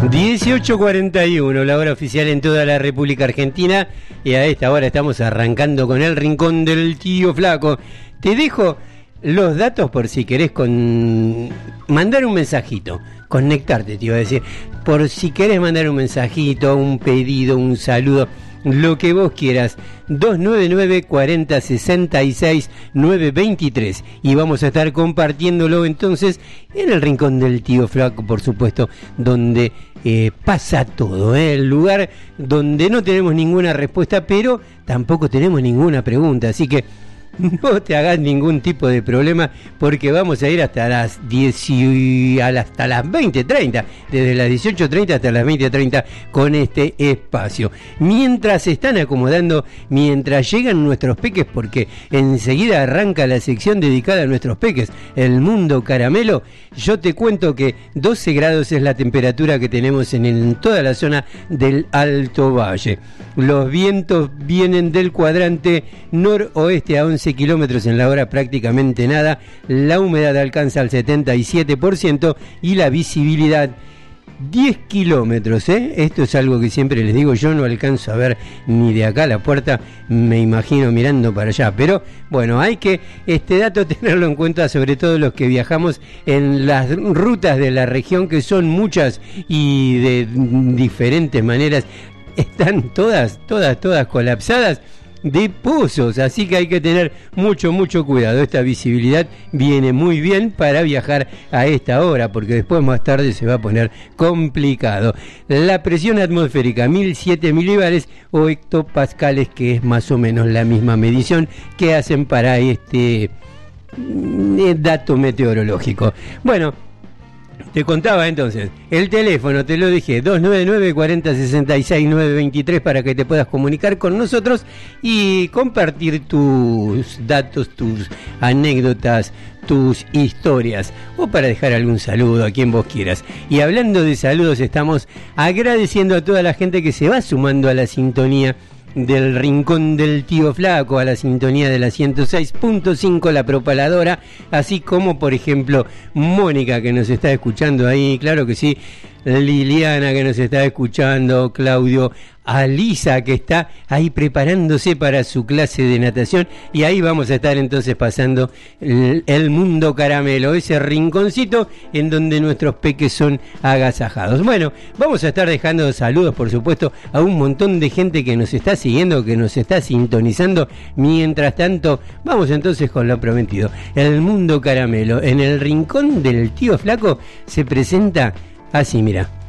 18:41, la hora oficial en toda la República Argentina, y a esta hora estamos arrancando con el Rincón del Tío Flaco. Te dejo los datos por si querés mandar un mensajito, conectarte, te iba a decir, por si querés mandar un mensajito, un pedido, un saludo, lo que vos quieras. 299 40 66 923, y vamos a estar compartiéndolo entonces en el Rincón del Tío Flaco, por supuesto, donde pasa todo, el lugar donde no tenemos ninguna respuesta, pero tampoco tenemos ninguna pregunta, así que no te hagas ningún tipo de problema, porque vamos a ir hasta las 20:30, desde las 18:30 hasta las 20:30 con este espacio. Mientras se están acomodando, mientras llegan nuestros peques, porque enseguida arranca la sección dedicada a nuestros peques, el mundo caramelo, yo te cuento que 12 grados es la temperatura que tenemos en toda la zona del Alto Valle. Los vientos vienen del cuadrante noroeste a 11 kilómetros en la hora, prácticamente nada. La humedad alcanza al 77% y la visibilidad 10 kilómetros, Esto es algo que siempre les digo, yo no alcanzo a ver ni de acá a la puerta, me imagino mirando para allá, pero bueno, hay que este dato tenerlo en cuenta, sobre todo los que viajamos en las rutas de la región, que son muchas y de diferentes maneras, están todas colapsadas de pozos, así que hay que tener mucho cuidado. Esta visibilidad viene muy bien para viajar a esta hora, porque después más tarde se va a poner complicado. La presión atmosférica 1007 milibares o hectopascales, que es más o menos la misma medición que hacen para este dato meteorológico. Bueno, te contaba entonces, el teléfono, te lo dije, 299 40 66 923, para que te puedas comunicar con nosotros y compartir tus datos, tus anécdotas, tus historias, o para dejar algún saludo a quien vos quieras. Y hablando de saludos, estamos agradeciendo a toda la gente que se va sumando a la sintonía del Rincón del Tío Flaco, a la sintonía de la 106.5, la propaladora, así como por ejemplo Mónica, que nos está escuchando ahí, claro que sí, Liliana, que nos está escuchando, Claudio, Alisa, que está ahí preparándose para su clase de natación, y ahí vamos a estar entonces pasando el mundo caramelo, ese rinconcito en donde nuestros peques son agasajados. Bueno, vamos a estar dejando saludos, por supuesto, a un montón de gente que nos está siguiendo, que nos está sintonizando. Mientras tanto, vamos entonces con lo prometido. El mundo caramelo en el Rincón del Tío Flaco se presenta así, mira.